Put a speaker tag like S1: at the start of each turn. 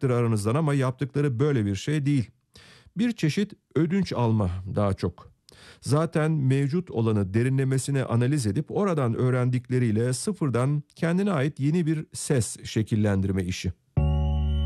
S1: geçecektir aranızdan ama yaptıkları böyle bir şey değil. Bir çeşit ödünç alma daha çok. Zaten mevcut olanı derinlemesine analiz edip oradan öğrendikleriyle sıfırdan kendine ait yeni bir ses şekillendirme işi.